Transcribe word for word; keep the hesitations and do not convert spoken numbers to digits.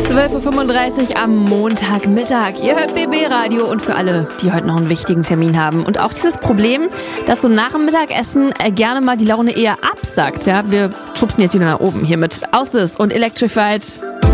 zwölf Uhr fünfunddreißig am Montagmittag. Ihr hört B B Radio und für alle, die heute noch einen wichtigen Termin haben. Und auch dieses Problem, dass so nach dem Mittagessen äh, gerne mal die Laune eher absackt. Ja? Wir schubsen jetzt wieder nach oben hier mit Ausis und Electrified.